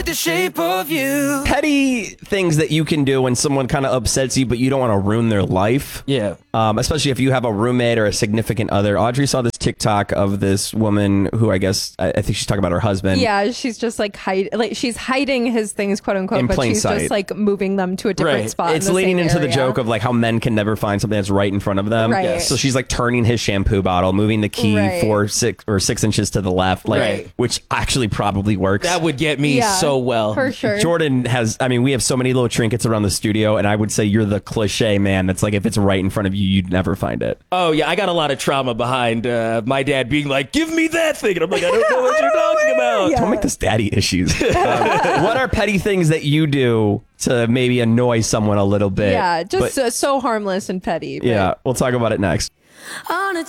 The shape of you. Petty things that you can do when someone kind of upsets you, but you don't want to ruin their life. Yeah. Especially if you have a roommate or a significant other. Audrey saw this TikTok of this woman who I think she's talking about her husband. Yeah, she's just like she's hiding his things, quote unquote, In but plain she's sight. just like moving them to a different Right. spot. It's in the leading same into the area. joke of like how men can never find something that's right in front of them. Right. Yes. So she's like turning his shampoo bottle, moving the key Right. 6 inches to the left, like Right. which actually probably works. That would get me Yeah, so well. for sure. Jordan we have so many little trinkets around the studio, and I would say you're the cliche man that's like, if it's right in front of you, you'd never find it. Oh, yeah. I got a lot of trauma behind my dad being like, give me that thing. And I'm like, I don't know what you're talking about. Yeah. Don't make this daddy issues. What are petty things that you do to maybe annoy someone a little bit? Yeah, just But- so harmless and petty. But yeah, we'll talk about it next. On a